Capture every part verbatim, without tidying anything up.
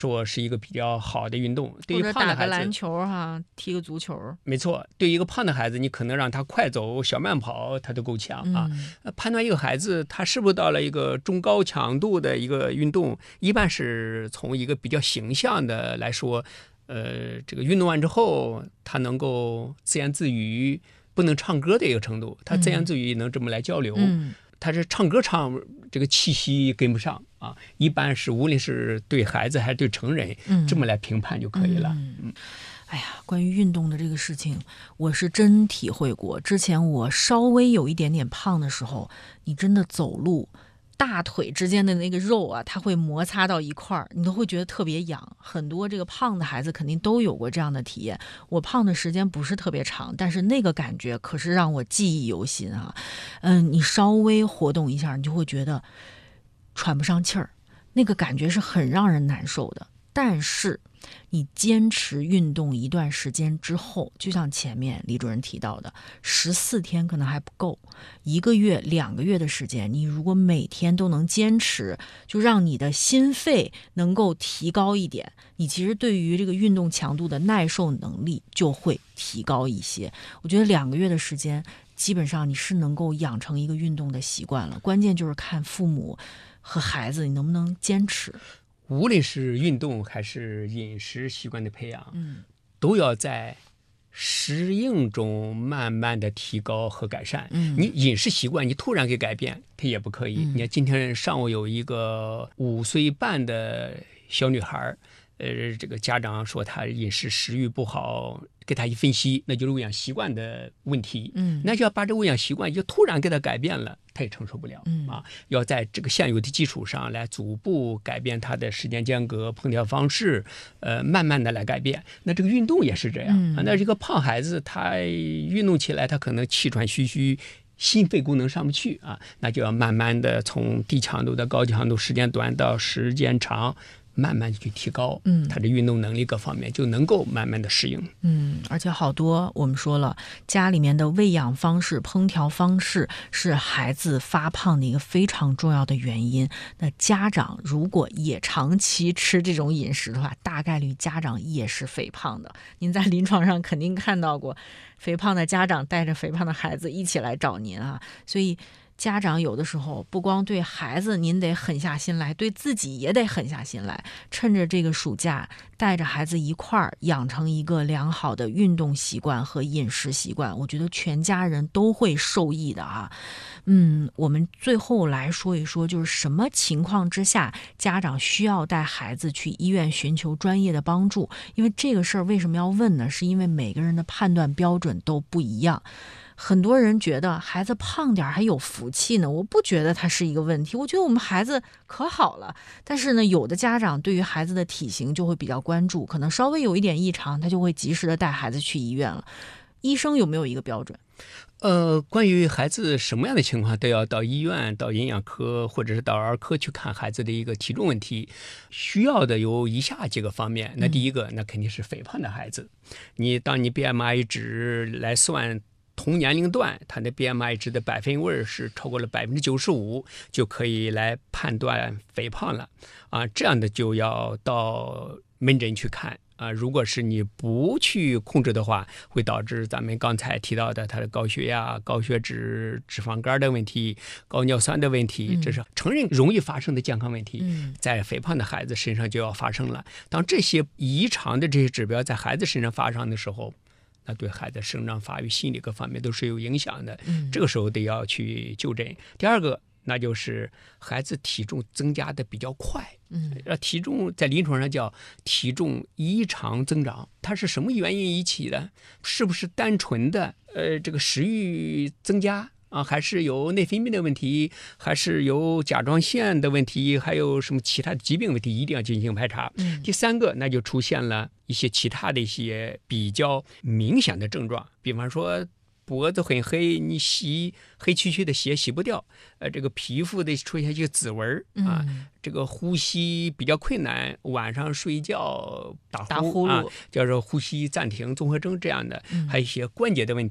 说是一个比较好的运动。对于胖的孩子， 或者打个篮球哈，踢个足球。 没错，对于一个胖的孩子，你可能让他快走、小慢跑，他都够呛啊。嗯、判断一个孩子他是不是到了一个中高强度的一个运动，一般是从一个比较形象的来说，呃，这个运动完之后，他能够自言自语，不能唱歌的一个程度，他自言自语能这么来交流。嗯，他是唱歌唱这个气息跟不上啊，一般是无论是对孩子还是对成人，嗯、这么来评判就可以了。嗯。嗯哎呀，关于运动的这个事情，我是真体会过。之前我稍微有一点点胖的时候，你真的走路，大腿之间的那个肉啊，它会摩擦到一块儿，你都会觉得特别痒。很多这个胖的孩子肯定都有过这样的体验。我胖的时间不是特别长，但是那个感觉可是让我记忆犹新啊。嗯，你稍微活动一下，你就会觉得喘不上气儿，那个感觉是很让人难受的。但是你坚持运动一段时间之后，就像前面李主任提到的，十四天可能还不够，一个月、两个月的时间，你如果每天都能坚持，就让你的心肺能够提高一点，你其实对于这个运动强度的耐受能力就会提高一些。我觉得两个月的时间，基本上你是能够养成一个运动的习惯了。关键就是看父母和孩子你能不能坚持。 无论是运动还是饮食习惯的培养，嗯，都要在适应中慢慢的提高和改善。嗯，你饮食习惯你突然给改变，它也不可以。嗯、你看今天上午有一个五岁半的小女孩，呃，这个家长说她饮食食欲不好，给她一分析，那就是喂养习惯的问题。嗯，那就要把这喂养习惯就突然给她改变了，她也承受不了。嗯啊，要在这个现有的基础上来逐步改变她的时间间隔、烹调方式，呃，慢慢的来改变。那这个运动也是这样。嗯、啊，那这个胖孩子他运动起来，他可能气喘吁吁。心肺功能上不去啊，那就要慢慢的从低强度到高强度，时间短到时间长，慢慢去提高，嗯，他的运动能力各方面就能够慢慢的适应。 嗯，而且好多我们说了，家里面的喂养方式、烹调方式是孩子发胖的一个非常重要的原因。那家长如果也长期吃这种饮食的话，大概率家长也是肥胖的。您在临床上肯定看到过肥胖的家长带着肥胖的孩子一起来找您啊，所以家长有的时候不光对孩子您得狠下心来，对自己也得狠下心来，趁着这个暑假带着孩子一块儿养成一个良好的运动习惯和饮食习惯，我觉得全家人都会受益的啊。嗯，我们最后来说一说，就是什么情况之下家长需要带孩子去医院寻求专业的帮助。因为这个事儿为什么要问呢？是因为每个人的判断标准都不一样。很多人觉得孩子胖点还有福气呢，我不觉得它是一个问题，我觉得我们孩子可好了。但是呢，有的家长对于孩子的体型就会比较关注，可能稍微有一点异常，他就会及时的带孩子去医院了。医生有没有一个标准？ 呃，关于孩子什么样的情况都要到医院、到营养科或者是到儿科去看孩子的一个体重问题，需要的有以下几个方面。那第一个，那肯定是肥胖的孩子，你当你 B M I 值来算。同年龄段，他的 B M I 值的百分位是超过了百分之九十五，就可以来判断肥胖了啊。这样的就要到门诊去看啊。如果是你不去控制的话，会导致咱们刚才提到的他的高血压、高血脂、脂肪肝的问题、高尿酸的问题，这是成人容易发生的健康问题，在肥胖的孩子身上就要发生了。当这些异常的这些指标在孩子身上发生的时候，那对孩子生长发育、心理各方面都是有影响的，嗯、这个时候得要去就诊。第二个，那就是孩子体重增加的比较快，嗯，体重在临床上叫体重异常增长，它是什么原因引起的？是不是单纯的呃这个食欲增加？啊，还是有内分泌的问题，还是有甲状腺的问题，还有什么其他的疾病问题，一定要进行排查。嗯、第三个，那就出现了一些其他的一些比较明显的症状，比方说脖子很黑，你洗黑黢黢的鞋洗不掉，呃，这个皮肤的出现一些紫纹啊，嗯、这个呼吸比较困难，晚上睡觉打呼打呼噜、 啊，叫做呼吸暂停综合征这样的，嗯、还有一些关节的问题。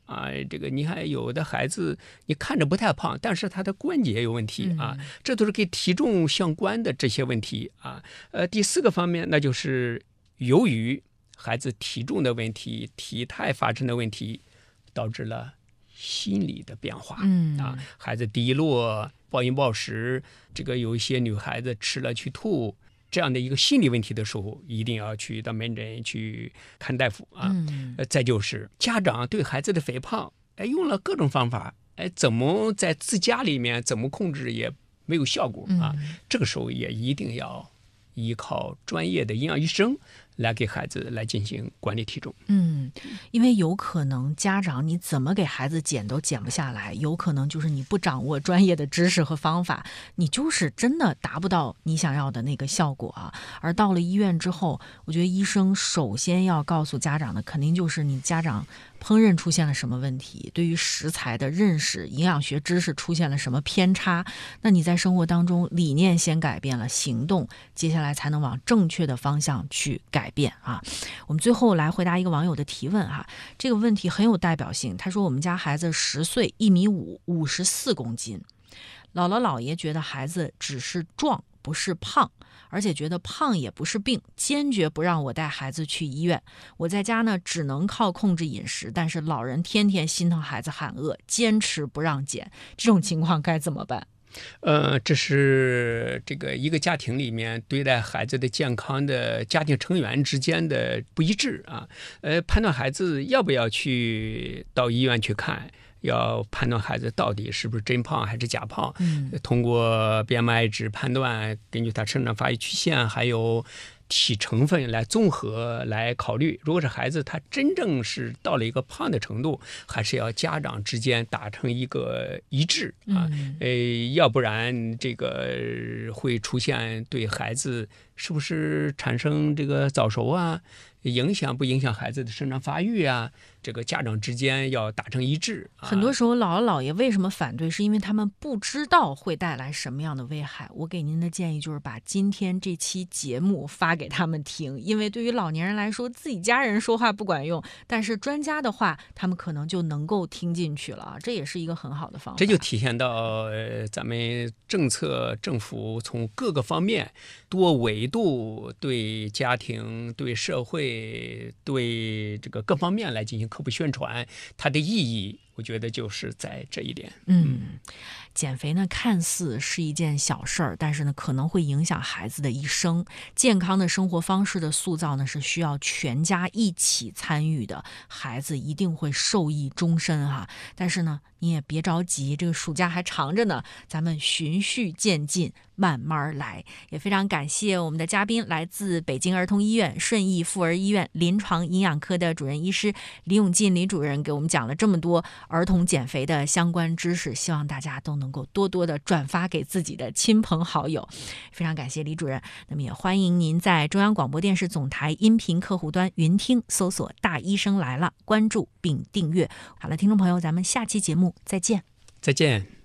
啊，这个你看有的孩子你看着不太胖，但是他的关节有问题啊， 嗯、 这都是跟体重相关的这些问题啊。呃，第四个方面，那就是由于孩子体重的问题、体态发生的问题，导致了心理的变化。 嗯啊，孩子低落、暴饮暴食，这个有一些女孩子吃了去吐。这样的一个心理问题的时候，一定要去到门诊去看大夫啊。 嗯、 呃，再就是家长对孩子的肥胖，哎，用了各种方法，哎，怎么在自家里面怎么控制也没有效果啊。 嗯、 这个时候也一定要依靠专业的营养医生来给孩子来进行管理体重。 嗯，因为有可能家长你怎么给孩子减都减不下来，有可能就是你不掌握专业的知识和方法，你就是真的达不到你想要的那个效果啊。而到了医院之后，我觉得医生首先要告诉家长的，肯定就是你家长烹饪出现了什么问题，对于食材的认识、营养学知识出现了什么偏差，那你在生活当中理念先改变了，行动接下来才能往正确的方向去改变啊。我们最后来回答一个网友的提问哈，这个问题很有代表性。他说我们家孩子十岁，一米五，五十四公斤，姥姥姥爷觉得孩子只是壮不是胖，而且觉得胖也不是病，坚决不让我带孩子去医院。我在家呢只能靠控制饮食，但是老人天天心疼孩子喊饿，坚持不让减，这种情况该怎么办？ 呃，这是这个一个家庭里面对待孩子的健康的家庭成员之间的不一致啊。呃，判断孩子要不要去到医院去看，要判断孩子到底是不是真胖还是假胖， 嗯， 通过 B M I 值判断，根据他生长发育曲线还有体成分来综合来考虑。如果是孩子他真正是到了一个胖的程度，还是要家长之间达成一个一致啊， 嗯、 呃，要不然这个会出现对孩子是不是产生这个早熟啊，影响不影响孩子的生长发育啊？这个家长之间要达成一致。啊、 很多时候姥姥姥爷为什么反对，是因为他们不知道会带来什么样的危害。我给您的建议就是把今天这期节目发给他们听，因为对于老年人来说，自己家人说话不管用，但是专家的话他们可能就能够听进去了，这也是一个很好的方法。 这就体现到、呃、咱们政策政府从各个方面多维度对家庭、对社会、对这个各方面来进行科普宣传，它的意义我觉得就是在这一点。 嗯，减肥呢看似是一件小事儿，但是呢可能会影响孩子的一生。健康的生活方式的塑造呢是需要全家一起参与的，孩子一定会受益终身哈。但是呢你也别着急，这个暑假还长着呢，咱们循序渐进，慢慢来。也非常感谢我们的嘉宾，来自北京儿童医院顺义妇儿医院临床营养科的主任医师李永进李主任，给我们讲了这么多儿童减肥的相关知识，希望大家都能够多多的转发给自己的亲朋好友。非常感谢李主任。那么也欢迎您在中央广播电视总台音频客户端云听搜索大医生来了，关注并订阅。好了，听众朋友，咱们下期节目再见。 再见。